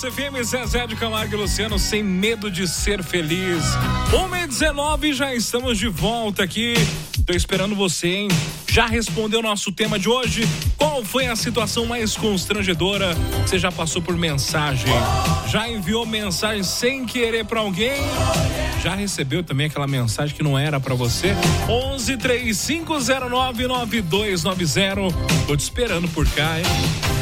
Mix FM, Zezé de Camargo e Luciano, sem medo de ser feliz. 1h19, já estamos de volta aqui. Tô esperando você, hein? Já respondeu nosso tema de hoje? Qual foi a situação mais constrangedora que você já passou por mensagem? Já enviou mensagem sem querer pra alguém? Já recebeu também aquela mensagem que não era pra você? 11 3509 9290. Tô te esperando por cá, hein?